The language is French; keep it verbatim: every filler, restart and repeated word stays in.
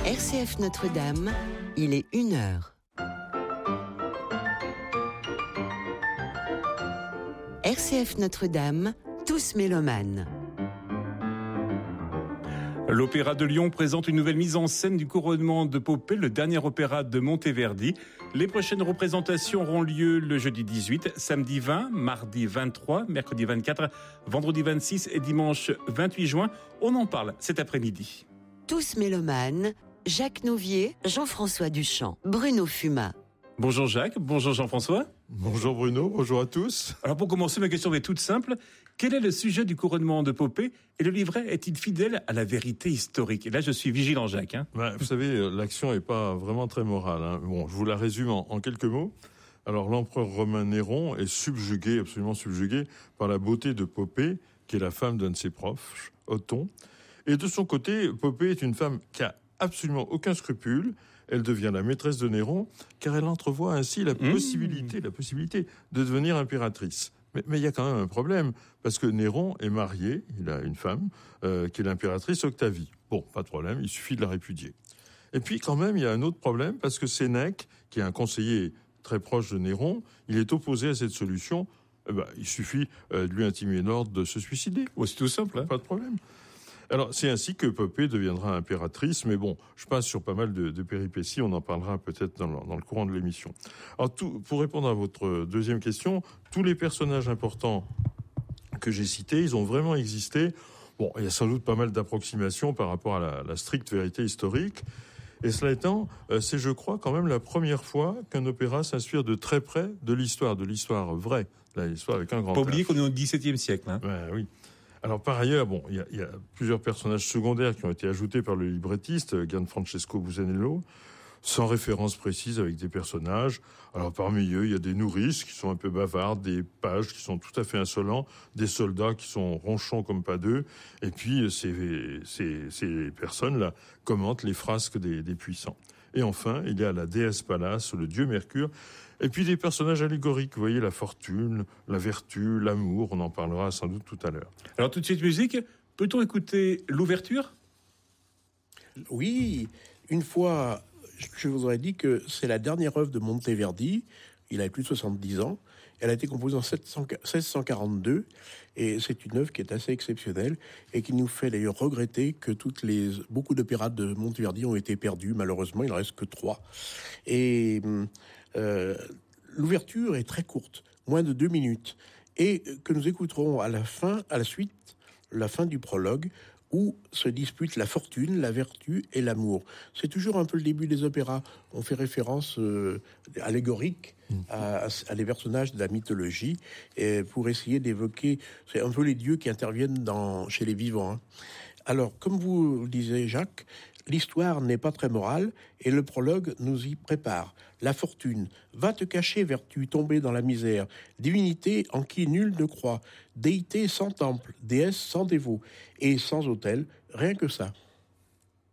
R C F Notre-Dame, il est une heure. R C F Notre-Dame, tous mélomanes. L'Opéra de Lyon présente une nouvelle mise en scène du couronnement de Popée, le dernier opéra de Monteverdi. Les prochaines représentations auront lieu le jeudi dix-huit, samedi vingt, mardi vingt-trois, mercredi vingt-quatre, vendredi vingt-six et dimanche vingt-huit juin. On en parle cet après-midi. Tous mélomanes, Jacques Nouvier, Jean-François Duchamp, Bruno Fumat. Bonjour Jacques, bonjour Jean-François. Bonjour Bruno, bonjour à tous. Alors pour commencer, ma question est toute simple. Quel est le sujet du couronnement de Popée et le livret est-il fidèle à la vérité historique? Et là, je suis vigilant, Jacques. Hein. Ben, vous savez, l'action n'est pas vraiment très morale. Hein. Bon, je vous la résume en, en quelques mots. Alors, l'empereur romain Néron est subjugué, absolument subjugué, par la beauté de Popée, qui est la femme d'un de ses proches, Othon. Et de son côté, Popée est une femme qui a absolument aucun scrupule. Elle devient la maîtresse de Néron, car elle entrevoit ainsi la mmh. possibilité, la possibilité de devenir impératrice. Mais, mais il y a quand même un problème, parce que Néron est marié, il a une femme, euh, qui est l'impératrice Octavie. Bon, pas de problème, il suffit de la répudier. Et puis quand même, il y a un autre problème, parce que Sénèque, qui est un conseiller très proche de Néron, il est opposé à cette solution. Eh ben, il suffit euh, de lui intimer l'ordre de se suicider. Oh, c'est tout simple. Hein. Pas de problème. Alors, c'est ainsi que Popée deviendra impératrice, mais bon, je passe sur pas mal de, de péripéties, on en parlera peut-être dans le, dans le courant de l'émission. Alors, tout, pour répondre à votre deuxième question, tous les personnages importants que j'ai cités, ils ont vraiment existé. Bon, il y a sans doute pas mal d'approximations par rapport à la, la stricte vérité historique. Et cela étant, euh, c'est, je crois, quand même la première fois qu'un opéra s'inspire de très près de l'histoire, de l'histoire vraie, là, l'histoire avec un grand H. Pas oublier qu'on est au dix-septième siècle. Hein. Ouais, oui. Alors par ailleurs, bon, il y a, y a plusieurs personnages secondaires qui ont été ajoutés par le librettiste Gianfrancesco Busanello, sans référence précise avec des personnages. Alors parmi eux, il y a des nourrices qui sont un peu bavardes, des pages qui sont tout à fait insolents, des soldats qui sont ronchons comme pas deux, et puis ces, ces, ces personnes-là commentent les frasques des, des puissants. Et enfin, il y a la déesse Pallas, le dieu Mercure, et puis des personnages allégoriques, vous voyez, la fortune, la vertu, l'amour, on en parlera sans doute tout à l'heure. Alors tout de suite musique, peut-on écouter l'ouverture ? Oui, une fois, je vous aurais dit que c'est la dernière œuvre de Monteverdi, il avait plus de soixante-dix ans, elle a été composée en seize cent quarante-deux, et c'est une œuvre qui est assez exceptionnelle, et qui nous fait d'ailleurs regretter que toutes les, beaucoup d'opéras de Monteverdi ont été perdus, malheureusement il n'en reste que trois. Et euh, l'ouverture est très courte, moins de deux minutes, et que nous écouterons à la fin, à la suite, la fin du prologue, où se disputent la fortune, la vertu et l'amour. C'est toujours un peu le début des opéras. On fait référence euh, allégorique à, à des personnages de la mythologie et pour essayer d'évoquer... C'est un peu les dieux qui interviennent dans, chez les vivants. Hein. Alors, comme vous le disiez, Jacques, l'histoire n'est pas très morale et le prologue nous y prépare. La fortune, va te cacher, vertu, tomber dans la misère. Divinité en qui nul ne croit. Déité sans temple, déesse sans dévot et sans autel, rien que ça.